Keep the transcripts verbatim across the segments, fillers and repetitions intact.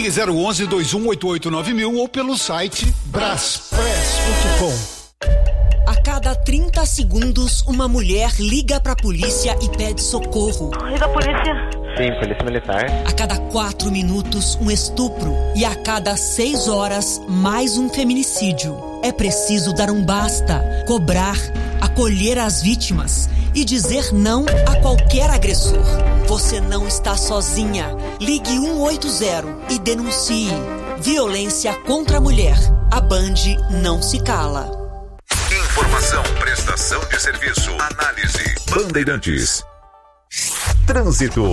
Ligue zero onze, dois um oito oito nove mil ou pelo site braspress ponto com. A cada trinta segundos, uma mulher liga pra polícia e pede socorro. Liga a polícia. Sim, polícia militar. A cada quatro minutos, um estupro. E a cada seis horas, mais um feminicídio. É preciso dar um basta, cobrar, acolher as vítimas e dizer não a qualquer agressor. Você não está sozinha. Ligue um oito zero e denuncie. Violência contra a mulher. A Band não se cala. Informação, prestação de serviço, análise. Bandeirantes. Trânsito.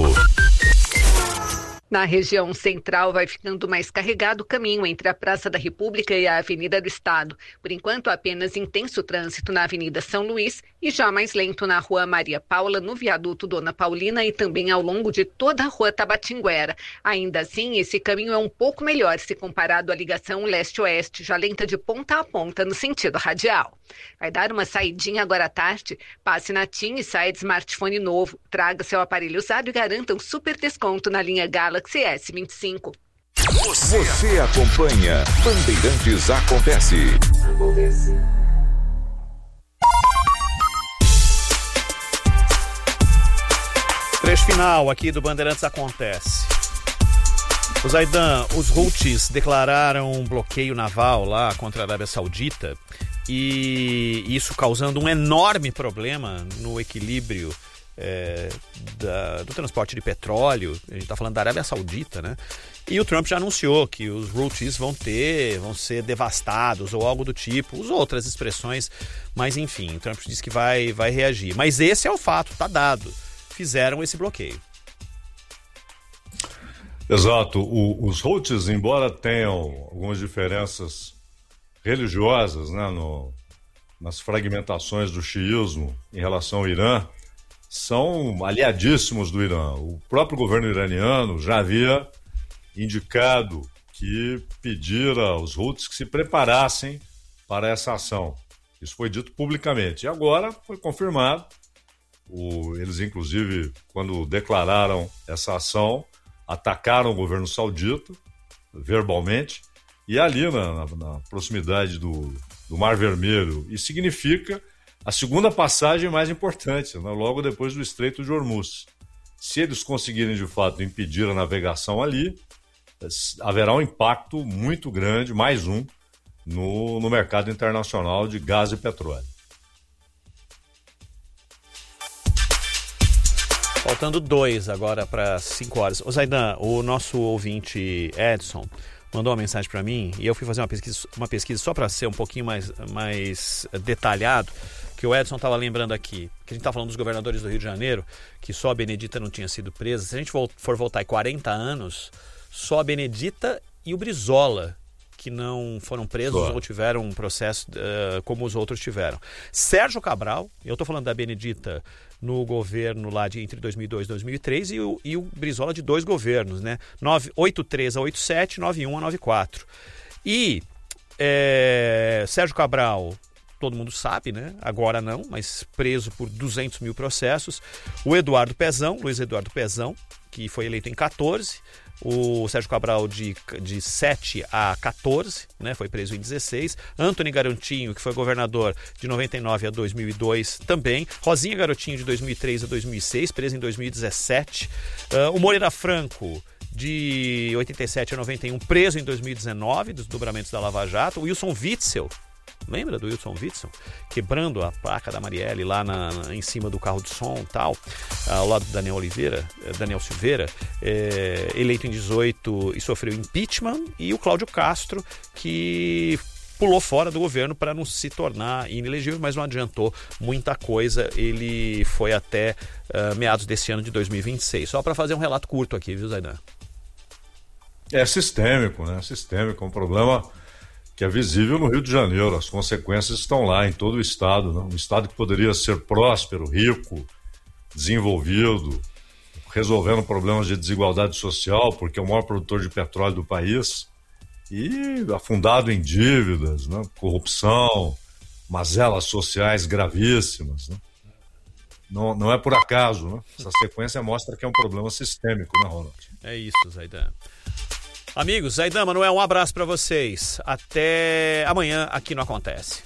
Na região central vai ficando mais carregado o caminho entre a Praça da República e a Avenida do Estado. Por enquanto, apenas intenso trânsito na Avenida São Luís e já mais lento na Rua Maria Paula, no viaduto Dona Paulina e também ao longo de toda a Rua Tabatinguera. Ainda assim, esse caminho é um pouco melhor se comparado à ligação leste-oeste, já lenta de ponta a ponta no sentido radial. Vai dar uma saidinha agora à tarde? Passe na TIM e saia de smartphone novo. Traga seu aparelho usado e garanta um super desconto na linha Galaxy S vinte e cinco. Você, Você acompanha Bandeirantes Acontece. Acontece. Trecho final aqui do Bandeirantes Acontece. O Zaidan, os Houthis declararam um bloqueio naval lá contra a Arábia Saudita e isso causando um enorme problema no equilíbrio é, da, do transporte de petróleo. A gente está falando da Arábia Saudita, né? E o Trump já anunciou que os Houthis vão ter, vão ser devastados ou algo do tipo, usa outras expressões, mas enfim, o Trump disse que vai, vai reagir. Mas esse é o fato, está dado. Fizeram esse bloqueio. Exato. O, os Houthis, embora tenham algumas diferenças religiosas, né, no, nas fragmentações do xiismo em relação ao Irã, são aliadíssimos do Irã. O próprio governo iraniano já havia indicado que pedira aos Houthis que se preparassem para essa ação. Isso foi dito publicamente. E agora foi confirmado. O, eles, inclusive, quando declararam essa ação, atacaram o governo saudita, verbalmente, e ali na, na, na proximidade do, do Mar Vermelho. E significa a segunda passagem mais importante, né, logo depois do Estreito de Hormuz. Se eles conseguirem, de fato, impedir a navegação ali, haverá um impacto muito grande, mais um, no, no mercado internacional de gás e petróleo. Faltando dois agora para cinco horas. Ô Zaidan, o nosso ouvinte Edson mandou uma mensagem para mim e eu fui fazer uma pesquisa, uma pesquisa só para ser um pouquinho mais, mais detalhado, que o Edson estava lembrando aqui, que a gente está falando dos governadores do Rio de Janeiro, que só a Benedita não tinha sido presa. Se a gente for voltar em quarenta anos, só a Benedita e o Brizola que não foram presos Boa. ou tiveram um processo uh, como os outros tiveram. Sérgio Cabral, eu estou falando da Benedita no governo lá de entre dois mil e dois e dois mil e três e o, e o Brizola de dois governos, né? oitenta e três a oitenta e sete, noventa e um a noventa e quatro. E é, Sérgio Cabral, todo mundo sabe, né? Agora não, mas preso por duzentos mil processos. O Eduardo Pezão, Luiz Eduardo Pezão, que foi eleito em quatorze. O Sérgio Cabral de, de sete a quatorze, né, foi preso em dezesseis. Antony Garotinho, que foi governador de noventa e nove a dois mil e dois também. Rosinha Garotinho de dois mil e três a dois mil e seis, preso em dois mil e dezessete. Uh, o Moreira Franco de oitenta e sete a noventa e um, preso em dois mil e dezenove, dos dobramentos da Lava Jato. O Wilson Witzel, lembra do Wilson Witzel? Quebrando a placa da Marielle lá na, na, em cima do carro de som e tal, ao lado do Daniel Oliveira, Daniel Silveira, é, eleito em dezoito e sofreu impeachment. E o Cláudio Castro, que pulou fora do governo para não se tornar inelegível, mas não adiantou muita coisa. Ele foi até uh, meados desse ano de dois mil e vinte e seis. Só para fazer um relato curto aqui, viu, Zaidan? É sistêmico, né? Sistêmico, é um problema que é visível no Rio de Janeiro. As consequências estão lá em todo o estado, né? Um estado que poderia ser próspero, rico, desenvolvido, resolvendo problemas de desigualdade social, porque é o maior produtor de petróleo do país, e afundado em dívidas, né? Corrupção, mazelas sociais gravíssimas, né? Não, não é por acaso, né? Essa sequência mostra que é um problema sistêmico, né, Ronald? É isso, Zaidan. Amigos, Zaidan, Manuel, um abraço pra vocês. Até amanhã aqui no Acontece.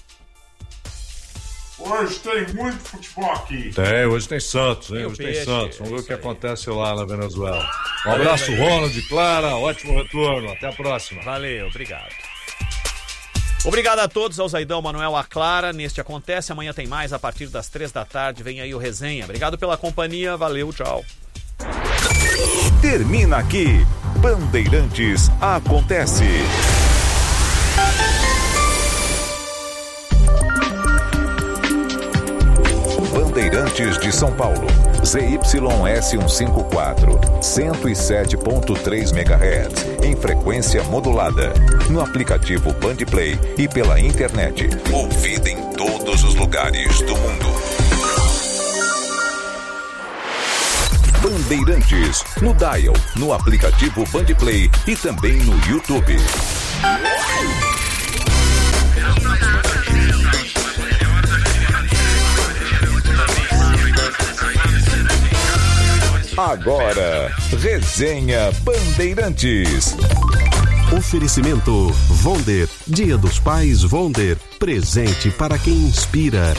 Hoje tem muito futebol aqui. Tem, hoje tem Santos, hein? Tem Hoje peixe, tem Santos. Vamos é ver o que aí. acontece lá na Venezuela. Um abraço, Ronald, Clara, ótimo retorno. Até a próxima. Valeu, obrigado. Obrigado a todos, ao Zaidan, ao Manuel, à Clara. Neste Acontece, amanhã tem mais a partir das três da tarde. Vem aí o Resenha. Obrigado pela companhia, valeu, tchau. Termina aqui. Bandeirantes Acontece. Bandeirantes de São Paulo. Z Y S cento e cinquenta e quatro, cento e sete ponto três megahertz, em frequência modulada. No aplicativo Bandplay e pela internet. Ouvida em todos os lugares do mundo. Bandeirantes, no Dial, no aplicativo Bandplay e também no YouTube. Agora, Resenha Bandeirantes. Oferecimento Vonder, Dia dos Pais Vonder, presente para quem inspira.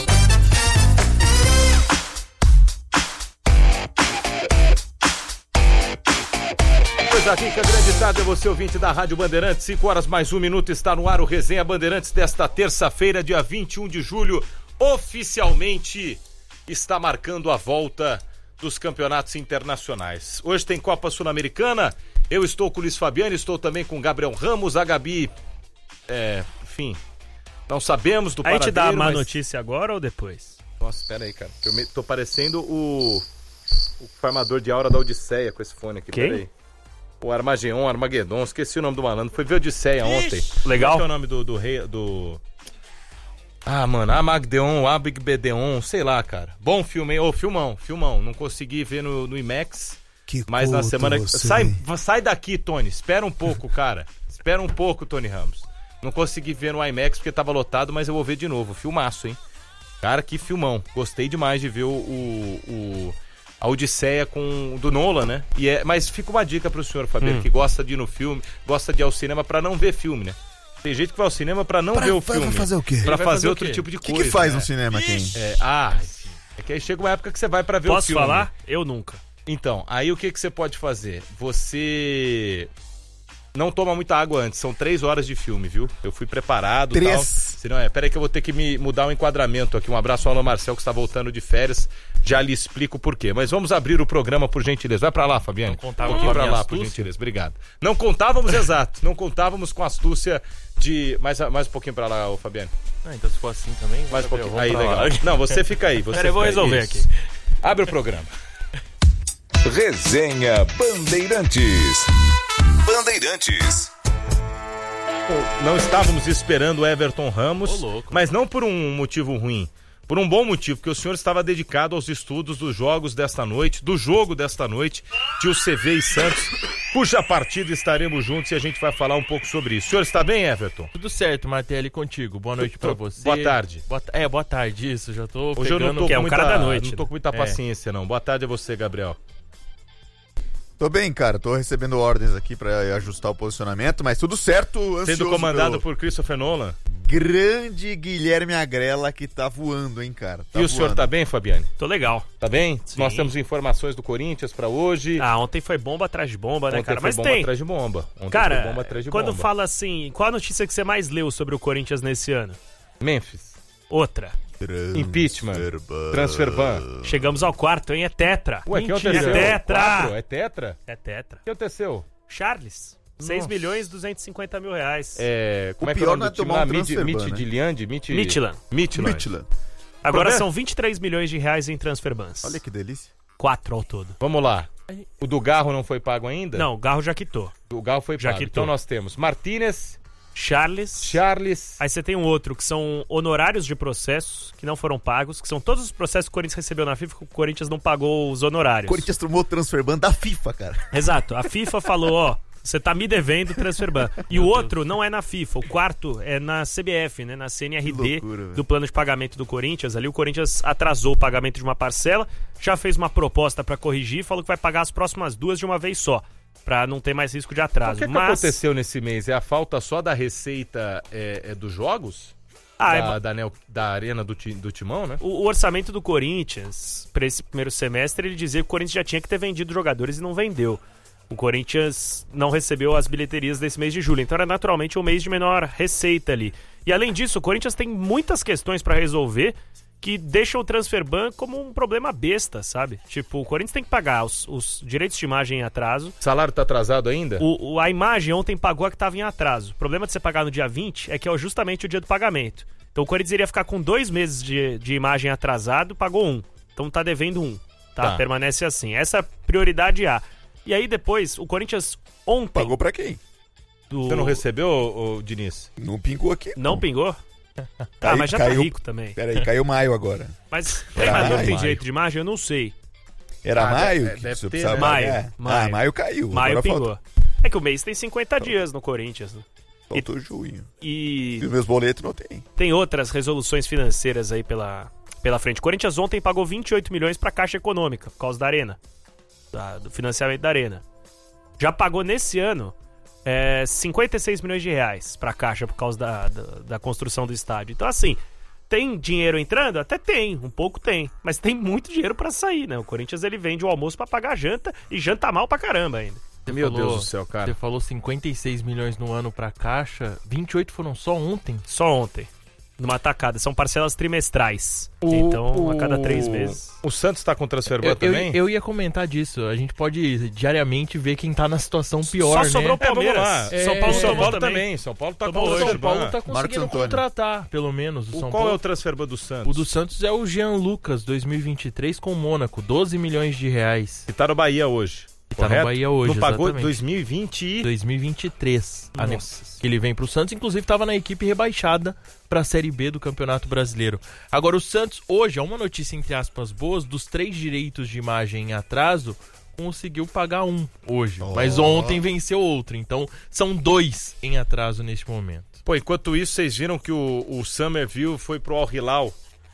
Coisa rica, grande tarde a você, ouvinte da Rádio Bandeirantes. cinco horas mais um minuto, está no ar o Resenha Bandeirantes desta terça-feira, dia vinte e um de julho. Oficialmente está marcando a volta dos campeonatos internacionais. Hoje tem Copa Sul-Americana. Eu estou com o Luiz Fabiano, estou também com o Gabriel Ramos, a Gabi. É, enfim, não sabemos do Aí paradeiro. te dá a má mas... notícia agora ou depois? Nossa, espera aí, cara. Eu me... tô parecendo o... o farmador de aura da Odisseia com esse fone aqui. Quem? Pera aí. O Armagedon, Armagedon, esqueci o nome do malandro. Foi ver Odisseia ontem. Legal. Qual que é o nome do, do rei, do... Ah, mano, Amagdeon, Abigbedeon, sei lá, cara. Bom filme, hein? Ô, filmão, filmão. Não consegui ver no, no IMAX, Que mas na culto semana... você. Sai, sai daqui, Tony. Espera um pouco, cara. Espera um pouco, Tony Ramos. Não consegui ver no IMAX porque tava lotado, mas eu vou ver de novo. Filmaço, hein? Cara, que filmão. Gostei demais de ver o... o, o... a Odisseia com do Nolan, né? E é, mas fica uma dica pro senhor, Fabiano, Hum. que gosta de ir no filme, gosta de ir ao cinema pra não ver filme, né? Tem gente que vai ao cinema pra não Pra- ver o pra filme. fazer o quê? Pra Ele vai fazer, fazer o outro quê? tipo de O que, coisa. que faz né? no cinema, quem? É, ah, é que aí chega uma época que você vai pra ver o Posso filme. falar? Eu nunca. Então, aí o que, que você pode fazer? Você não toma muita água antes, são três horas de filme, viu? Eu fui preparado e Três? tal. Senão é, peraí que eu vou ter que me mudar o enquadramento aqui. Um abraço ao Alan Marcel, que está voltando de férias. Já lhe explico por quê. Mas vamos abrir o programa, por gentileza. Vai pra lá, Fabiane. Não contava um pouquinho com a pra minha lá, por astúcia? gentileza. Obrigado. Não contávamos, exato. Não contávamos com a astúcia de... Mais, mais um pouquinho pra lá, ô Fabiane. Ah, então se for assim também... Mais um Gabriel, pouquinho. Aí, vamos pra legal. lá. Não, você fica aí. Você Pera, eu vou fica aí. resolver Isso. aqui. Abre o programa. Resenha Bandeirantes. Bandeirantes. Bom, não estávamos esperando o Everton Ramos, Ô, louco. mas não por um motivo ruim, por um bom motivo, porque o senhor estava dedicado aos estudos dos jogos desta noite, do jogo desta noite, de U C V e Santos, cuja partida estaremos juntos e a gente vai falar um pouco sobre isso. O senhor está bem, Everton? Tudo certo, Martelli, contigo. Boa noite pra você. Boa tarde. Boa ta- É, boa tarde, isso. Já tô Hoje eu não pegando... tô que é com um muita, cara da noite, não tô né? com muita É. paciência, não. Boa tarde a você, Gabriel. Tô bem, cara. Tô recebendo ordens aqui pra ajustar o posicionamento, mas tudo certo. Ansioso Sendo comandado pelo por Christopher Nolan. grande Guilherme Agrela, que tá voando, hein, cara. Tá e o senhor voando. tá bem, Fabiane? Tô legal. Tá bem? Sim. Nós temos informações do Corinthians pra hoje. Ah, ontem foi bomba atrás de bomba, né, Ontem cara? foi Mas bomba tem. atrás de bomba. Ontem Cara, foi bomba atrás de quando bomba. fala assim, qual a notícia que você mais leu sobre o Corinthians nesse ano? Memphis. Outra. Impeachment. Transferban. Transfer ban. Chegamos ao quarto, hein? É tetra. Ué, que Mentira. aconteceu? É tetra. Quatro? É tetra? É tetra. O que aconteceu? Charles. seis Nossa. milhões e duzentos e cinquenta mil reais. É, como O é que é o pior nome não é do time tomar lá? um Mid, transfer ban, Mid né? Diliand? Mid... Midtjylland. Midtjylland. Midtjylland. Agora Problema- são vinte e três milhões de reais em transfer bans. Olha que delícia. Quatro ao todo. Vamos lá. O do Garro não foi pago ainda? Não, o Garro já quitou. O Garro foi Já pago. quitou. Então nós temos Martínez, Charles. Charles... Aí você tem um outro que são honorários de processos que não foram pagos, que são todos os processos que o Corinthians recebeu na FIFA que o Corinthians não pagou os honorários. O Corinthians tomou o transferban da FIFA, cara. Exato. A FIFA falou, ó, você tá me devendo transfer ban. E o outro não é na FIFA, o quarto é na C B F, né, na C N R D, Que loucura, velho. do plano de pagamento do Corinthians. Ali o Corinthians atrasou o pagamento de uma parcela, já fez uma proposta pra corrigir e falou que vai pagar as próximas duas de uma vez só. pra não ter mais risco de atraso. O que, que Mas... aconteceu nesse mês? É a falta só da receita é, é dos jogos? Ah, da, é... da, Neo, da arena do, do Timão, né? O, o orçamento do Corinthians, para esse primeiro semestre, ele dizia que o Corinthians já tinha que ter vendido jogadores e não vendeu. O Corinthians não recebeu as bilheterias desse mês de julho, então era naturalmente um mês de menor receita ali. E além disso, o Corinthians tem muitas questões para resolver que deixam o Transferban como um problema besta, sabe? Tipo, o Corinthians tem que pagar os, os direitos de imagem em atraso. O salário tá atrasado ainda? O, o, a imagem ontem pagou a que estava em atraso. O problema de você pagar no dia vinte é que é justamente o dia do pagamento. Então o Corinthians iria ficar com dois meses de, de imagem atrasado, pagou um. Então tá devendo um, tá? Tá. Permanece assim. Essa é a prioridade A. E aí depois, o Corinthians ontem... Pagou pra quem? Do... Você não recebeu, ô, ô, Diniz? Não pingou aqui. Não pingou? Caiu, ah, mas já caiu, tá rico também. Peraí, caiu maio agora. Mas Era mas não maio. tem direito de imagem? Eu não sei. Era Ah, maio? deve- que deve você ter, precisava né? Maio, pagar? maio. Ah, maio caiu. Maio Agora pingou. falta- É que o mês tem cinquenta dias no Corinthians. Né? Faltou junho. E E os meus boletos não tem. tem outras resoluções financeiras aí pela, pela frente. O Corinthians ontem pagou vinte e oito milhões pra Caixa Econômica, por causa da Arena. Da- do financiamento da Arena. Já pagou nesse ano é, cinquenta e seis milhões de reais pra Caixa por causa da, da, da construção do estádio. Então, assim, tem dinheiro entrando? Até tem, um pouco tem. Mas tem muito dinheiro pra sair, né? O Corinthians, ele vende o almoço pra pagar a janta e janta mal pra caramba ainda. Você Meu falou- Deus do céu, cara. Você falou cinquenta e seis milhões no ano pra Caixa, vinte e oito foram só ontem. Só ontem. Numa tacada. São parcelas trimestrais. O- então, a o- cada três meses. O Santos tá com transferban Eu, eu, também? eu ia comentar disso. A gente pode diariamente ver quem tá na situação pior, Só né? sobrou o É, vamos Palmeiras. lá. São Paulo, São tomou Paulo também. também. São Paulo tá Tomou com hoje. O São Paulo tá Marcos conseguindo Antônio. contratar, pelo menos. O O, São qual Paulo... é o transferban do Santos? O do Santos é o Jean Lucas, dois mil e vinte e três, com o Mônaco, doze milhões de reais. Que tá no Bahia hoje. Que tá no correto? Bahia hoje, Não pagou exatamente. dois mil e vinte e... dois mil e vinte e três. A ne- Nossa. que ele vem pro Santos, inclusive estava na equipe rebaixada para a Série B do Campeonato Brasileiro. Agora o Santos hoje, é uma notícia entre aspas boas, dos três direitos de imagem em atraso, conseguiu pagar um hoje, Oh. mas ontem venceu outro, então são dois em atraso neste momento. Pô, enquanto isso, vocês viram que o, o Summerville foi pro Al Hilal.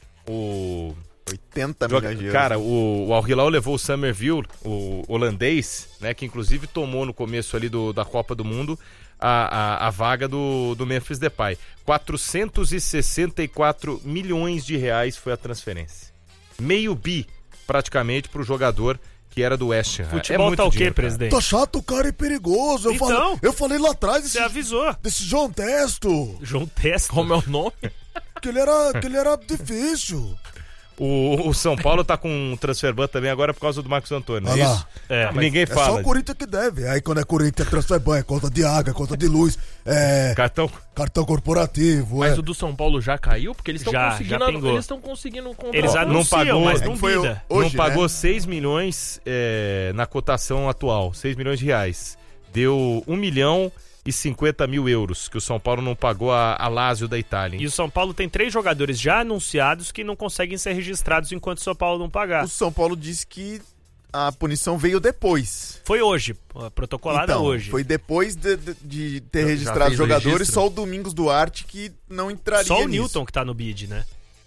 O... oitenta milhões de euros. Cara, o, o Al Hilal levou o Summerville, o holandês, né, que inclusive tomou no começo ali do, da Copa do Mundo a, a, a vaga do, do Memphis Depay. quatrocentos e sessenta e quatro milhões de reais foi a transferência. Meio bi, praticamente, pro jogador que era do West Ham. Futebol é muito tá o quê, dinheiro, cara. presidente? Tá chato, o cara é perigoso. Eu, Então? falei, eu falei lá atrás Você desse, avisou. desse João Testo, João Testo. Como é o nome? que ele era, que ele era difícil. O, o São Paulo tá com um transferban também agora por causa do Marcos Antônio, não é Olha lá. isso? É, Ninguém É só fala. o Corinthians que deve. Aí quando é Corinthians é transfer é conta de água, é conta de luz, é Cartão. cartão corporativo. Mas é. o do São Paulo já caiu? Porque eles estão Já, conseguindo, já pingou. eles estão conseguindo comprar. Eles Não anunciam, pagou, mas é não que foi vida. Hoje, não pagou né? seis milhões é, na cotação atual, seis milhões de reais. Deu um milhão e cinquenta mil euros, que o São Paulo não pagou a, a Lazio da Itália. E o São Paulo tem três jogadores já anunciados que não conseguem ser registrados enquanto o São Paulo não pagar. O São Paulo disse que a punição veio depois. Foi hoje, a protocolada Então, hoje. foi depois de, de- de ter Já registrado fez o jogadores, registro? só o Domingos Duarte que não entraria Só o nisso. Newton que tá no bid, né?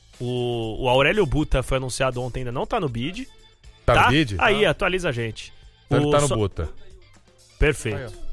O, o Aurélio Buta foi anunciado ontem, ainda não tá no bid. Tá, Tá? no bid? Aí, atualiza a gente. Então ele O tá no só- Bota. Perfeito.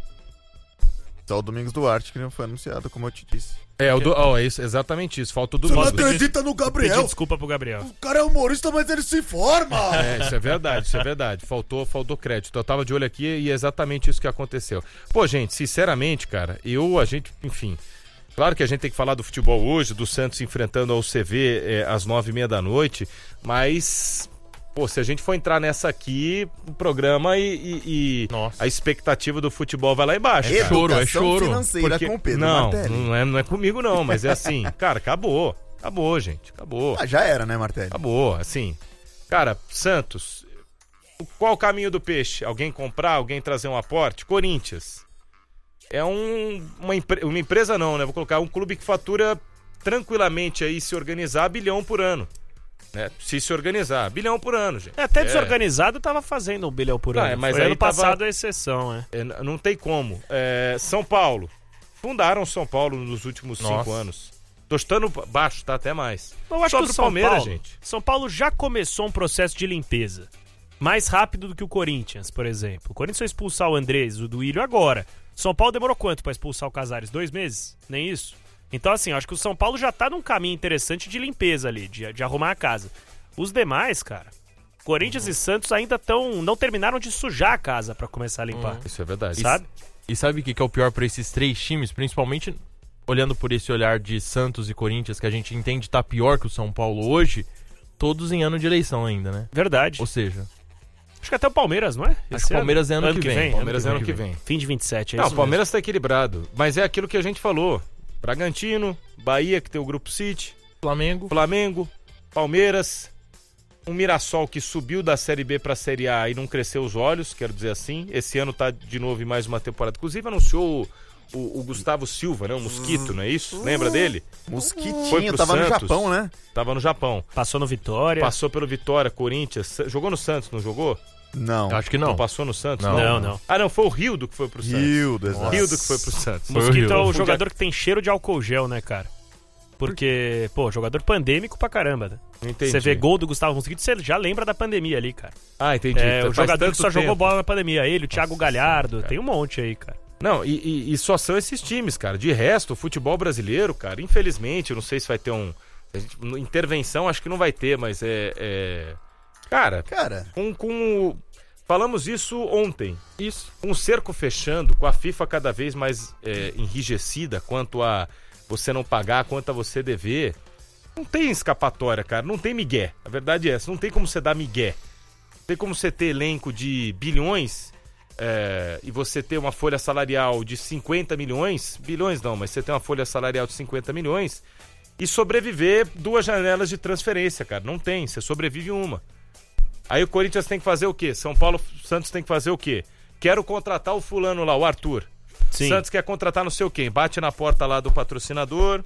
Só o Domingos Duarte que não foi anunciado, como eu te disse. É, o do, ó, é isso, exatamente isso. Falta o Você não Domingos. acredita no Pedir Gabriel? desculpa pro Gabriel. O cara é humorista, mas ele se informa. É, isso é verdade, isso é verdade. Faltou, faltou crédito. Eu tava de olho aqui e é exatamente isso que aconteceu. Pô, gente, sinceramente, cara, eu, a gente, enfim. Claro que a gente tem que falar do futebol hoje, do Santos enfrentando ao C V é, às nove e meia da noite, mas. Pô, se a gente for entrar nessa aqui, o programa e, e- e Nossa. a expectativa do futebol vai lá embaixo. É cara. choro, é Educação choro. financeira Porque- com o Pedro não, Martelli. não é, não é comigo não, mas é assim, cara, acabou. Acabou, gente, acabou. Ah, já era, né, Martelli? Acabou, assim. Cara, Santos, qual o caminho do peixe? Alguém comprar, alguém trazer um aporte? Corinthians. É um, uma, empre- uma empresa não, né? Vou colocar um clube que fatura tranquilamente aí, se organizar, bilhão por ano. Né? Se se organizar, bilhão por ano, gente. É, até É. desorganizado tava fazendo um bilhão por Ah, ano. é, mas Foi aí ano tava- passado a exceção, é. É, n- não tem como. É, São Paulo. Fundaram São Paulo nos últimos Nossa. cinco anos. Tô estando baixo, tá? Até mais. Eu acho Sobre que o o São Palmeiras, Paulo, gente. São Paulo já começou um processo de limpeza. mais rápido do que o Corinthians, por exemplo. O Corinthians foi expulsar o Andrés, o Duílio agora. São Paulo demorou quanto pra expulsar o Casares? Dois meses? Nem isso? Então, assim, eu acho que o São Paulo já tá num caminho interessante de limpeza ali, de, de arrumar a casa. Os demais, cara, Corinthians uhum. e Santos ainda estão, não terminaram de sujar a casa pra começar a limpar. Uhum. Isso é verdade. Sabe? E, e sabe o que, que é o pior pra esses três times? Principalmente olhando por esse olhar de Santos e Corinthians, que a gente entende tá pior que o São Paulo hoje, todos em ano de eleição ainda, né? Verdade. Ou seja... Acho que até o Palmeiras, não é? Esse acho que o Palmeiras ano, é ano, ano que vem. vem. Palmeiras é ano que vem. Fim de vinte e sete, é Não, isso o Palmeiras mesmo. tá equilibrado. Mas é aquilo que a gente falou. Bragantino, Bahia, que tem o Grupo City. Flamengo. Flamengo, Palmeiras. Um Mirassol que subiu da Série B pra Série A e não cresceu os olhos, quero dizer assim. Esse ano tá de novo em mais uma temporada. Inclusive anunciou o, o, o Gustavo Silva, né? O Mosquito, não é isso? Lembra dele? Mosquitinho, tava Santos, no Japão, né? Tava no Japão. Passou no Vitória. Passou pelo Vitória, Corinthians. Jogou no Santos, não jogou? Não. Acho que não. Não passou no Santos? Não, não. não. Ah, não, foi o Rildo que foi pro Santos. Rildo, exato. Rildo que foi pro Santos. O Mosquito é o jogador que tem cheiro de álcool gel, né, cara? Porque, pô, jogador pandêmico pra caramba, né? Entendi. Você vê gol do Gustavo Mosquito, você já lembra da pandemia ali, cara. Ah, entendi. É, o Faz jogador que só tempo. jogou bola na pandemia. Ele, o Thiago Nossa, Galhardo, cara. tem um monte aí, cara. Não, e, e, e só são esses times, cara. De resto, o futebol brasileiro, cara, infelizmente, eu não sei se vai ter um... Intervenção, acho que não vai ter, mas é... é... Cara, cara, com... com falamos isso ontem. Isso. Com o cerco fechando, com a FIFA cada vez mais é, enrijecida quanto a você não pagar, quanto a você dever. Não tem escapatória, cara. Não tem migué. A verdade é essa. Não tem como você dar migué. Não tem como você ter elenco de bilhões é, e você ter uma folha salarial de cinquenta milhões. Bilhões não, mas você tem uma folha salarial de cinquenta milhões e sobreviver duas janelas de transferência, cara. Não tem. Você sobrevive uma. Aí o Corinthians tem que fazer o quê? São Paulo, Santos tem que fazer o quê? Quero contratar o fulano lá, o Arthur. Sim. Santos quer contratar não sei o quê. Bate na porta lá do patrocinador.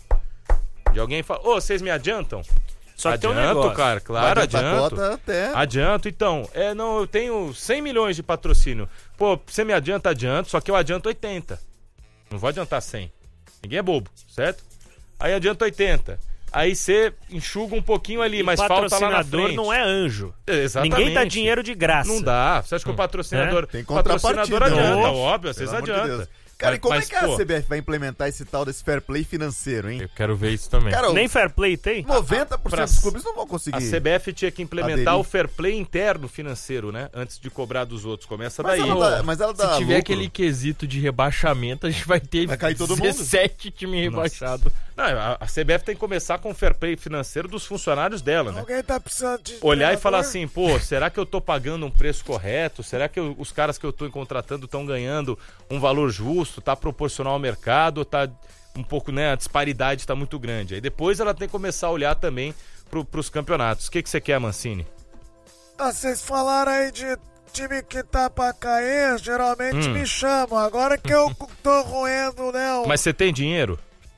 De alguém fala, ô, oh, vocês me adiantam? Só que adianto, tem um negócio. cara, claro, adianto. Até... Adianto, então. É, não, eu tenho cem milhões de patrocínio. Pô, você me adianta, adianto, só que eu adianto oitenta. Não vou adiantar cem. Ninguém é bobo, certo? Aí adianta oitenta. Aí você enxuga um pouquinho ali, e mas falta lá na frente. Patrocinador não é anjo. Exatamente. Ninguém dá dinheiro de graça. Não dá. Você acha que o patrocinador... É? Tem patrocinador adianta, né? óbvio, às vezes adianta. De Cara, e como mas, é que a pô, C B F vai implementar esse tal desse fair play financeiro, hein? Eu quero ver isso também. Cara, nem fair play tem? noventa por cento pra... dos clubes não vão conseguir. A C B F tinha que implementar aderir. o fair play interno financeiro, né? Antes de cobrar dos outros. Começa mas daí. Ela dá, mas ela dá Se tiver lucro. aquele quesito de rebaixamento, a gente vai ter vai cair todo dezessete times rebaixados. Não, a, a C B F tem que começar com o fair play financeiro dos funcionários dela, né? Alguém tá precisando de olhar treinador? E falar assim, pô, será que eu tô pagando um preço correto? Será que eu, os caras que eu tô contratando estão ganhando um valor justo? Tá proporcional ao mercado? Ou tá um pouco, né, a disparidade tá muito grande? Aí depois ela tem que começar a olhar também pro, pros campeonatos. O que que você quer, Mancini? Ah, vocês falaram aí de time que tá pra cair, geralmente Hum. me chamam. Agora que eu tô roendo, né? O Mas você tem dinheiro?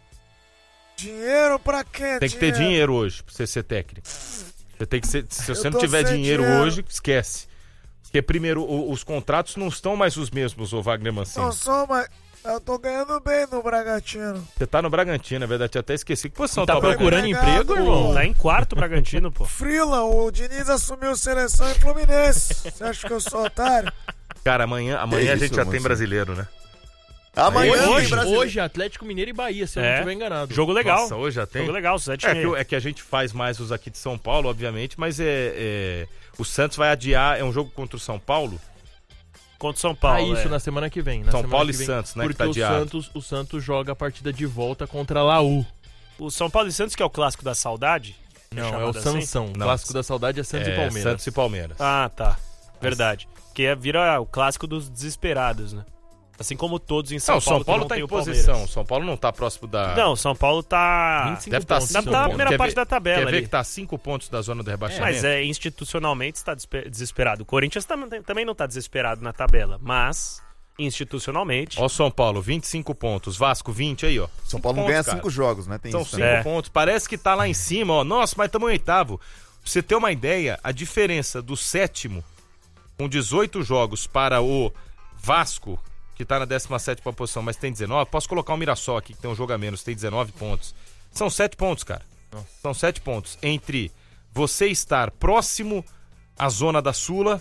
dinheiro pra quê? Tem que ter dinheiro hoje pra você ser técnico. Você tem que ser, se Eu você não tô tiver sem dinheiro, dinheiro. hoje, esquece. Porque primeiro, o- os contratos não estão mais os mesmos, ô Wagner Mancini. Não sou, mas eu tô ganhando bem no Bragantino. Você tá no Bragantino, na verdade, eu até esqueci. Que posição Tá tá o procurando Bragantino? emprego, irmão? Tá em quarto Bragantino, pô. Frila, o Diniz assumiu seleção em Fluminense. Você acha que eu sou otário? Cara, amanhã, amanhã Que a gente isso, já tem Mancini? brasileiro, né? Amanhã Hoje, tem hoje, brasileiro. hoje, Atlético Mineiro e Bahia, se eu não É. estiver enganado. Jogo legal. Nossa, hoje já tem? Jogo legal, sete É e que, meia. é que a gente faz mais os aqui de São Paulo, obviamente, mas é, é- o Santos vai adiar, é um jogo contra o São Paulo? Contra o São Paulo. Ah, isso, é. na semana que vem. Na São semana Paulo que e vem, Santos, né, que Porque tá o, adiado. Santos, o Santos joga a partida de volta contra a Laú. O São Paulo e Santos, que é o clássico da saudade? Não, é o chamado assim? Sansão. O Não. clássico da saudade é Santos É, e Palmeiras. Santos e Palmeiras. Ah, tá. Verdade. Que é, vira o clássico dos desesperados, né? Assim como todos em São não, o Paulo. São Paulo que não tá tem em o posição. Palmeiras. O São Paulo não tá próximo da... Não, o São Paulo tá. vinte e cinco Deve estar pontos. cinco Tá na pontos. primeira Quer parte ver- da tabela Quer ver ali. que tá cinco pontos da zona do rebaixamento? Mas é, institucionalmente está despe- desesperado. O Corinthians tam- também não está desesperado na tabela, mas institucionalmente. Ó o São Paulo, vinte e cinco pontos. Vasco, vinte aí, ó. São Paulo não pontos, ganha cara. cinco jogos, né? Tem São isso cinco também. É. pontos. Parece que tá lá em cima, ó. Nossa, mas estamos em oitavo. Pra você ter uma ideia, a diferença do sétimo, com dezoito jogos, para o Vasco, que tá na décima sétima posição, mas tem dezenove. Posso colocar o Mirassol aqui, que tem um jogo a menos, tem dezenove pontos. São sete pontos, cara. Nossa. São sete pontos. Entre você estar próximo à zona da Sula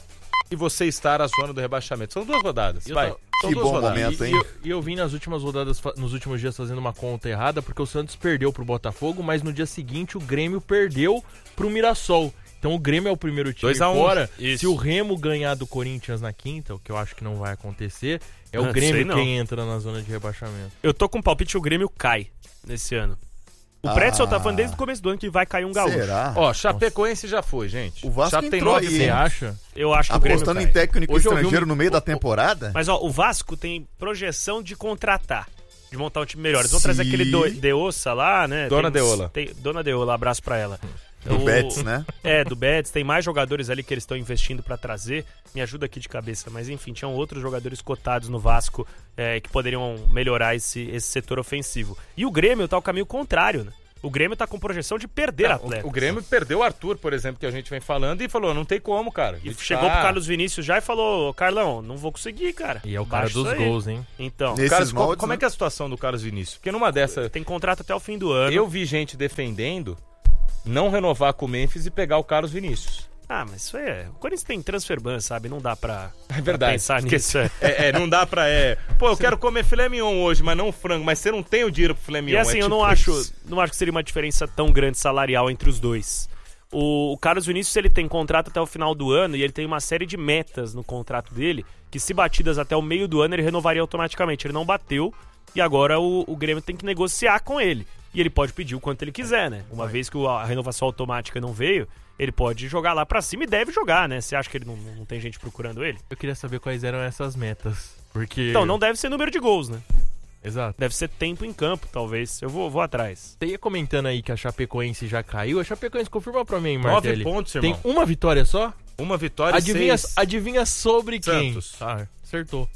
e você estar à zona do rebaixamento. São duas rodadas, vai. Tô... São que duas bom rodadas. momento, E, hein? e eu, e eu vim nas últimas rodadas, nos últimos dias, fazendo uma conta errada, porque o Santos perdeu pro Botafogo, mas no dia seguinte o Grêmio perdeu pro Mirassol. Então o Grêmio é o primeiro time dois a um. fora. Isso. Se o Remo ganhar do Corinthians na quinta, o que eu acho que não vai acontecer, é o Ah, Grêmio sei não. quem entra na zona de rebaixamento. Eu tô com um palpite, o Grêmio cai nesse ano. O Ah. Pretzel tá falando desde o começo do ano que vai cair um gaúcho. Será? Ó, Chapecoense já foi, gente. O Vasco já tem entrou nove aí, Você hein? acha? Eu acho que o Grêmio Apostando cai. em técnico Hoje eu vi estrangeiro um- no meio da o- temporada? Mas ó, o Vasco tem projeção de contratar, de montar um time melhor. Eles vão trazer Se- aquele do, Deossa lá, né? Dona Tem- Deola. Tem, Dona Deola, abraço pra ela. Do Betis, né? É, do Betis. Tem mais jogadores ali que eles estão investindo pra trazer. Me ajuda aqui de cabeça. Mas enfim, tinham outros jogadores cotados no Vasco é, que poderiam melhorar esse, esse setor ofensivo. E o Grêmio tá ao caminho contrário, né? O Grêmio tá com projeção de perder Não, atletas. o, o Grêmio perdeu o Arthur, por exemplo, que a gente vem falando, e falou, não tem como, cara. E A gente chegou tá- pro Carlos Vinícius já e falou, Carlão, não vou conseguir, cara. E é o cara Baixa dos isso aí. gols, hein? Então, Nesses Carlos, como, moldes, como é né? que é a situação do Carlos Vinícius? Porque numa dessa, tem contrato até o fim do ano. eu vi gente defendendo não renovar com o Memphis e pegar o Carlos Vinícius. Ah, mas isso aí é... O Corinthians tem transfer ban, sabe? Não dá pra, É verdade. pra pensar Porque nisso. É. É, é, não dá pra... É... Pô, eu quero comer filé mignon hoje, mas não frango. Mas você não tem o dinheiro pro filé mignon. E assim, é eu tipo não acho, isso. não acho que seria uma diferença tão grande salarial entre os dois. O, o Carlos Vinícius, ele tem contrato até o final do ano e ele tem uma série de metas no contrato dele que, se batidas até o meio do ano, ele renovaria automaticamente. Ele não bateu e agora o, o Grêmio tem que negociar com ele. E ele pode pedir o quanto ele quiser, né? Uma vez que o- a renovação automática não veio, ele pode jogar lá pra cima e deve jogar, né? Você acha que ele não, não tem gente procurando ele? Eu queria saber quais eram essas metas. Porque. Então, não deve ser número de gols, né? Exato. Deve ser tempo em campo, talvez. Eu vou, vou atrás. Você ia comentando aí que a Chapecoense já caiu. A Chapecoense confirma pra mim, Nove Martelli. pontos, irmão. Tem uma vitória só? Uma vitória e Adivinha, seis. adivinha sobre quem? Santos. Ah, acertou.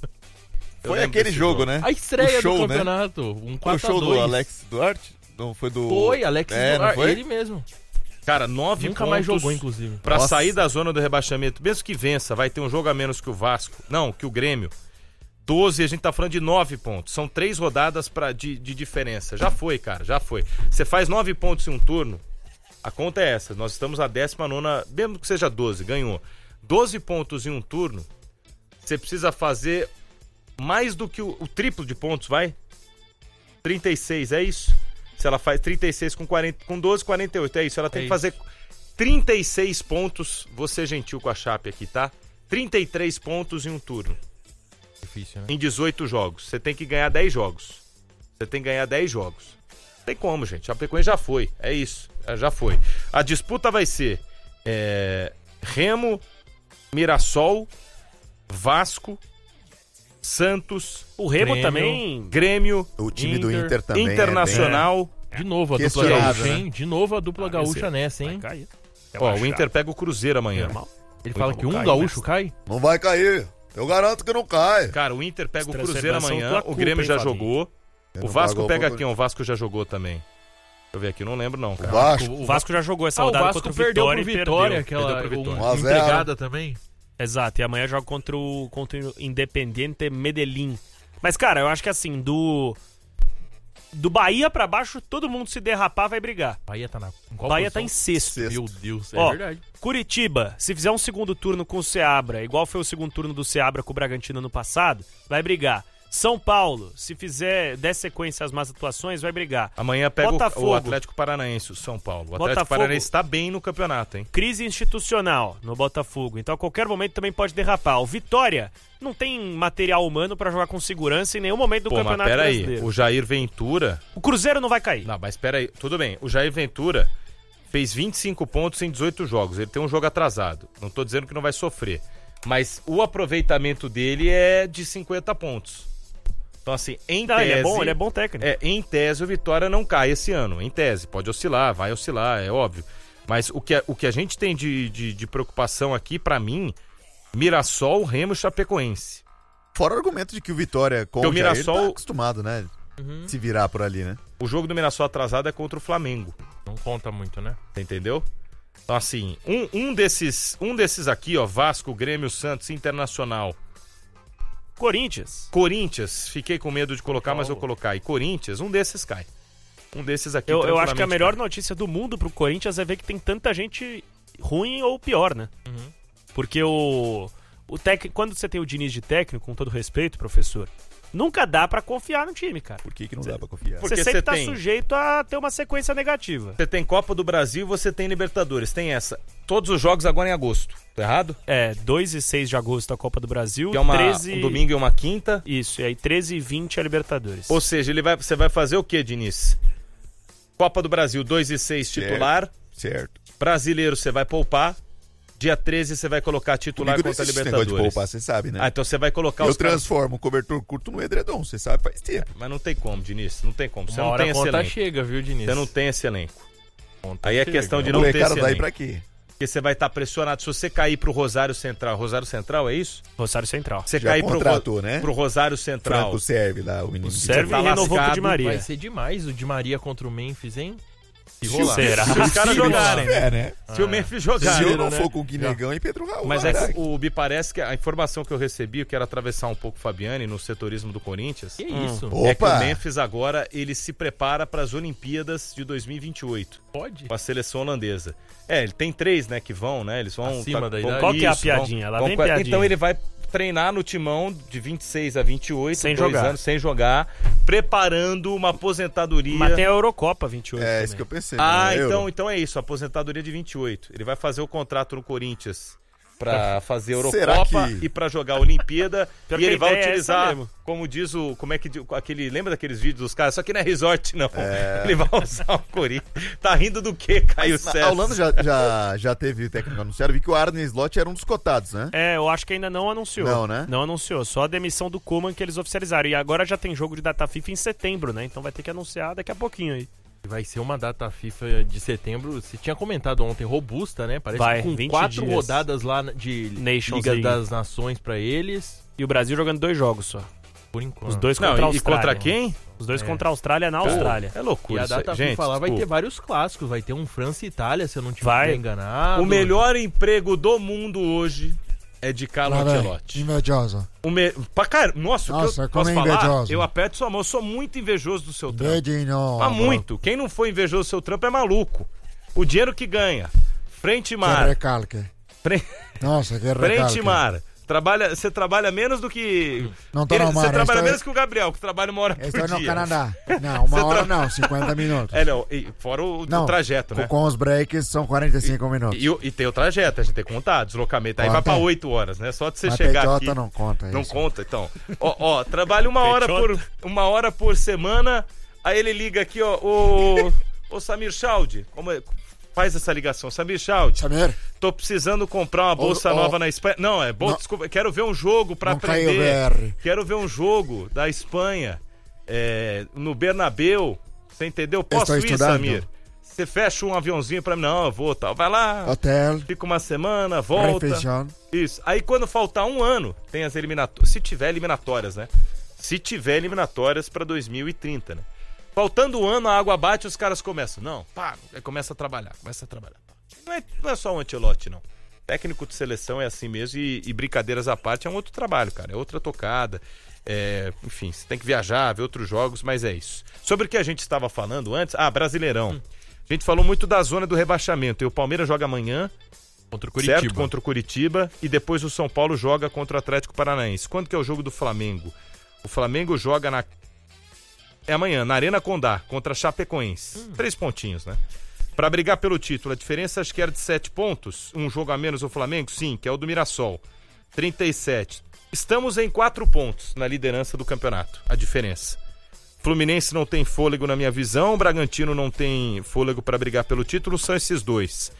Eu Foi lembro aquele desse jogo, jogo. né? A estreia O show, do né? campeonato. Um Foi o quatro a show do dois. Alex Duarte? Não, foi do... Foi, Alex É, não Duarte. foi? Ele mesmo. Cara, nove Nunca pontos mais jogou, inclusive. pra Nossa. sair da zona do rebaixamento. Mesmo que vença, vai ter um jogo a menos que o Vasco. Não, que o Grêmio. doze, a gente tá falando de nove pontos. São três rodadas pra, de, de diferença. Já foi, cara, já foi. Você faz nove pontos em um turno, a conta é essa. Nós estamos na décima nona, mesmo que seja doze, ganhou. doze pontos em um turno, você precisa fazer mais do que o, o triplo de pontos, vai? trinta e seis, é isso? Se ela faz trinta e seis com, quarenta, com doze, quarenta e oito, é isso. Ela tem É que fazer trinta e seis pontos, vou ser gentil com a Chape aqui, tá? trinta e três pontos em um turno. Difícil, né? Em dezoito jogos. Você tem que ganhar dez jogos. Você tem que ganhar dez jogos. Não tem como, gente. A Chapecoense já foi. É isso. É, já foi. A disputa vai ser é, Remo, Mirassol, Vasco, Santos, O Remo Grêmio. também... Grêmio, O time do Inter, Inter também Internacional. De novo a dupla Questionável, gaúcha, né? hein? De novo a dupla Ah, gaúcha esse- nessa, Vai hein? cair. Eu Ó, acho o Inter pega o Cruzeiro amanhã. normal. Ele Foi fala como que um cai, gaúcho né? cai? Não vai cair. Eu garanto que não cai. Cara, o Inter pega o As Cruzeiro transferências são amanhã. tua O culpa, Grêmio hein, já Fabinho? jogou. É, O não Vasco pagou pega pra- quem? O Vasco já jogou também. Deixa eu ver aqui, não lembro não, O cara. Vasco. O Vasco já jogou essa Ah, o rodada Vasco contra o perdeu Vitória pro e Vitória, perdeu. aquela Perdeu pro Vitória. um, um a zero. empregada também. Exato, e amanhã joga contra o, contra o Independiente Medellín. Mas, cara, eu acho que assim, do... Do Bahia pra baixo, todo mundo se derrapar vai brigar. Bahia tá na em qual Bahia tá posição? em sexto. Sexto. Meu Deus, é Ó, verdade. Curitiba, se fizer um segundo turno com o Seabra, igual foi o segundo turno do Seabra com o Bragantino no passado, vai brigar. São Paulo, se fizer der sequência às más atuações, vai brigar. Amanhã pega o, Botafogo. o Atlético Paranaense, o São Paulo. O Atlético Botafogo. Paranaense tá bem no campeonato, hein? Crise institucional no Botafogo, então a qualquer momento também pode derrapar. O Vitória não tem material humano pra jogar com segurança em nenhum momento do Pô, mas Campeonato pera aí, Brasileiro. o Jair Ventura... O Cruzeiro não vai cair. Não, mas pera aí, tudo bem. O Jair Ventura fez vinte e cinco pontos em dezoito jogos. Ele tem um jogo atrasado. Não tô dizendo que não vai sofrer. Mas o aproveitamento dele é de cinquenta pontos. Então, assim, em Não, tese... ele é bom, ele é bom técnico. É, em tese, o Vitória não cai esse ano. Em tese, pode oscilar, vai oscilar, é óbvio. Mas o que a, o que a gente tem de, de, de preocupação aqui, pra mim, Mirassol, Remo e Chapecoense. Fora o argumento de que o Vitória com Porque o o Jair Mirassol- tá acostumado, né? Se virar por ali, né? O jogo do Mirassol atrasado é contra o Flamengo. Não conta muito, né? Você entendeu? Então, assim, um, um, desses, um desses aqui, ó, Vasco, Grêmio, Santos, Internacional, Corinthians. Corinthians, fiquei com medo de colocar, mas eu vou colocar. E Corinthians, um desses cai. Um desses aqui Eu, eu acho que a tranquilamente melhor cai. notícia do mundo pro Corinthians é ver que tem tanta gente ruim ou pior, né? Porque o, o tec... quando você tem o Diniz de técnico, com todo respeito, professor, nunca dá pra confiar no time, cara. Por que, que não dá pra confiar? Porque você sempre tá tem... sujeito a ter uma sequência negativa. Você tem Copa do Brasil, você tem Libertadores. Tem essa. Todos os jogos agora em agosto. Tá errado? É, dois e seis de agosto a Copa do Brasil. Que é uma, treze... um domingo e uma quinta. Isso, e aí treze e vinte a Libertadores. Ou seja, ele vai, você vai fazer o quê, Diniz? Copa do Brasil, dois e seis titular. Certo. Brasileiro, você vai poupar. Dia treze você vai colocar titular Comigo contra a não existe Libertadores. negócio de poupar, você sabe, né? Ah, então você vai colocar Eu os caras... transformo o cobertor curto no edredom, você sabe, faz tempo. Mas não tem como, Diniz, não tem como. Você Uma não hora tem a esse conta elenco. chega, viu, Diniz? Você não tem esse elenco. Conta Aí é chega. questão de O não ter molecada esse daí elenco. pra quê? Porque você vai estar pressionado. Se você cair pro Rosário Central, Rosário Central é isso? Rosário Central. Você Já cair pro, contratou, Ro... né? pro Rosário Central. Franco serve lá, o menino. Serve tá e renovou com o lascado, Di Maria. Vai ser demais o Di Maria contra o Memphis, hein? Se rolar. Será? Se os caras jogarem. É, né? Se o Memphis jogar. Se eu né? não for com o Guinegão e Pedro Raul. Mas é vai. que o me parece que a informação que eu recebi, eu quero atravessar um pouco o Fabiani no setorismo do Corinthians. Que isso? É que Opa! o Memphis agora ele se prepara para as Olimpíadas de dois mil e vinte e oito. Pode? Com a seleção holandesa. É, ele tem três, né, que vão, né? Eles vão. Acima da vão- idade. Qual que é a isso, piadinha? vão- Lá vão- vem piadinha. Então ele vai treinar no timão de vinte e seis a vinte e oito, Sem dois jogar. anos sem jogar, preparando uma aposentadoria. Mas tem a Eurocopa vinte e oito É, também. isso que eu pensei. Ah, né? então, Euro. então é isso, aposentadoria de vinte e oito. Ele vai fazer o contrato no Corinthians pra fazer a Será Eurocopa que- e pra jogar a Olimpíada. Pior E que ele a vai ideia é essa utilizar, mesmo. como diz o, como é que di- aquele, lembra daqueles vídeos dos caras? Só que não é resort não. Ele vai usar o Corinthians. Tá rindo do quê, Caio Mas, César? a Holanda já, já, já teve técnico anunciado, vi que o Arne Slot era um dos cotados, né? É, eu acho que ainda não anunciou. Não, né? Não anunciou, só a demissão do Koeman que eles oficializaram. E agora já tem jogo de data FIFA em setembro, né? Então vai ter que anunciar daqui a pouquinho aí. Vai ser uma data FIFA de setembro. Você tinha comentado ontem, robusta, né? Parece Vai, que com vinte quatro dias. rodadas lá de Nations Liga League. das Nações pra eles, E o Brasil jogando dois jogos só. por enquanto. Os dois Não, contra a e, e Austrália. contra quem? Os dois É. contra a Austrália na Austrália. É E loucura a isso aí. data Gente, FIFA lá vai ter desculpa. vários clássicos. Vai ter um França e Itália, se eu não Vai. tiver enganado. O melhor emprego do mundo hoje é de Carlo Lá vem, Ancelotti. invejosa. O me... pra car... Nossa, o que Nossa, eu como posso é falar? invejoso. Eu aperto sua mão, eu sou muito invejoso do seu trampo. Dedinho. Mas muito. Quem não for invejoso do seu trampo é maluco. O dinheiro que ganha. Frente Que mar. recalque. Fre... Nossa, que recalque. Frente mar. Trabalha, você trabalha menos do que. Não tô Ele- no mar, Você trabalha estou- menos que o Gabriel, que trabalha uma hora por Estou dia. no Canadá. Não, uma Você hora tra- não, cinquenta minutos. É, não, e fora o, o Não, trajeto, com, né? com os breaks são quarenta e cinco minutos. E, o- e tem o trajeto, a gente tem que contar, deslocamento. Aí Conta. vai pra oito horas, né? Só de você Mas chegar P J aqui. não conta Não isso. conta, então. Ó, ó, trabalha uma hora por uma hora por semana. Aí ele liga aqui, ó, o o Samir Chaldi, como é- faz essa ligação, Samir Chaldi. Samir, Tô precisando comprar uma bolsa Ô, ô, nova na Espanha. Não, é bom, não- desculpa, quero ver um jogo pra não caiu aprender. o B R. Quero ver um jogo da Espanha é, no Bernabéu. Você entendeu? Posso Estou ir, estudando. Samir? Você fecha um aviãozinho pra mim? Não, eu vou, tal. Vai lá, hotel, fica uma semana, volta. refeição. Isso. Aí quando faltar um ano, tem as eliminatórias. Se tiver eliminatórias, né? Se tiver eliminatórias pra dois mil e trinta, né? Faltando um ano, a água bate e os caras começam. Não, pá, aí começa a trabalhar, começa a trabalhar. Não é, não é só um Ancelotti, não. Técnico de seleção é assim mesmo e, e brincadeiras à parte é um outro trabalho, cara. É outra tocada. É, enfim, você tem que viajar, ver outros jogos, mas é isso. Sobre o que a gente estava falando antes, ah, Brasileirão. Hum. A gente falou muito da zona do rebaixamento. E o Palmeiras joga amanhã, Contra o Curitiba. certo? Contra o Curitiba. E depois o São Paulo joga contra o Atlético Paranaense. Quando que é o jogo do Flamengo? O Flamengo joga na... É amanhã, na Arena Condá, contra a Chapecoense. Hum. Três pontinhos, né? Pra brigar pelo título, a diferença acho que era de sete pontos. Um jogo a menos o Flamengo? Sim, que é o do Mirassol. trinta e sete. Estamos em quatro pontos na liderança do campeonato. A diferença. Fluminense não tem fôlego na minha visão. Bragantino não tem fôlego pra brigar pelo título. São esses dois.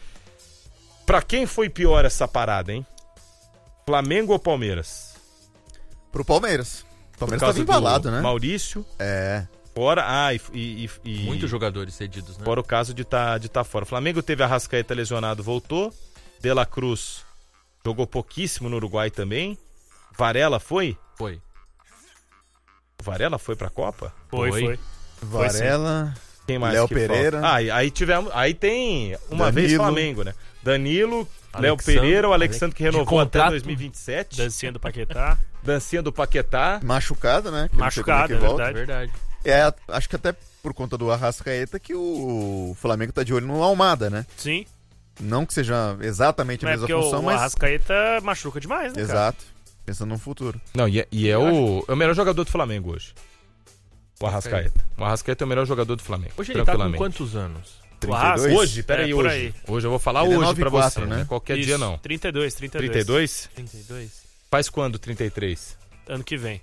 Pra quem foi pior essa parada, hein? Flamengo ou Palmeiras? Pro Palmeiras. O Por Palmeiras causa tava embalado, do né? Maurício. É. Fora. Ah, e. e, e Muitos jogadores cedidos, né? Fora o caso de estar tá, de tá fora. O Flamengo teve a Arrascaeta lesionado, voltou. De La Cruz jogou pouquíssimo no Uruguai também. Varela foi? Foi. O Varela foi pra Copa? Foi, foi. Varela. Quem mais Léo que Pereira. falta? Ah, e aí tivemos. Aí tem uma Danilo. vez Flamengo, né? Danilo, Léo Alexandre, Pereira, o Alexandre que de renovou até contrato. dois mil e vinte e sete. Dancinha do Paquetá. Dancinha do Paquetá. Machucado, né? Que não sei como Machucado, que é volta. verdade. Verdade. É, acho que até por conta do Arrascaeta que o Flamengo tá de olho no Almada, né? Sim. Não que seja exatamente a Mas é mesma porque função, o, mas... o Arrascaeta machuca demais, né, cara? Exato. Pensando no futuro. Não, e é, e é o, é o melhor jogador do Flamengo hoje. O Arrascaeta. O Arrascaeta é o melhor jogador do Flamengo. Hoje ele tá com quantos anos? trinta e dois? Hoje? Peraí, É, hoje. aí. Hoje eu vou falar Ele é hoje nove pra e quatro, você, né? né? Qualquer Isso, dia não. trinta e dois, trinta e dois. trinta e dois? trinta e dois. Faz quando trinta e três? Ano que vem.